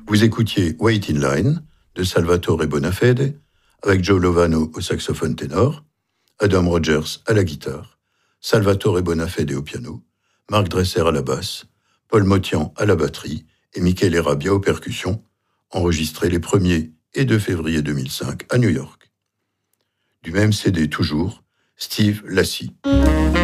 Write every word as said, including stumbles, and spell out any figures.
Vous écoutiez Wait in Line de Salvatore Bonafede, avec Joe Lovano au saxophone ténor, Adam Rogers à la guitare, Salvatore Bonafede au piano, Marc Dresser à la basse, Paul Motian à la batterie et Michele Rabbia aux percussions, enregistrés les premier et deux février deux mille cinq à New York. Du même C D toujours, Steve Lacy.